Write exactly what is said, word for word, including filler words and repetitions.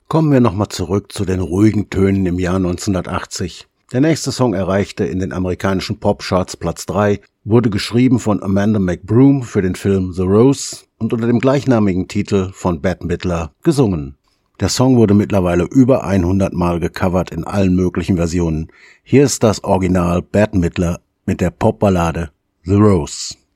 Kommen wir nochmal zurück zu den ruhigen Tönen im Jahr neunzehnhundertachtzig. Der nächste Song erreichte in den amerikanischen Popcharts Platz drei, wurde geschrieben von Amanda McBroom für den Film The Rose und unter dem gleichnamigen Titel von Bette Midler gesungen. Der Song wurde mittlerweile über hundert Mal gecovert in allen möglichen Versionen. Hier ist das Original Bette Midler mit der Popballade The Rose.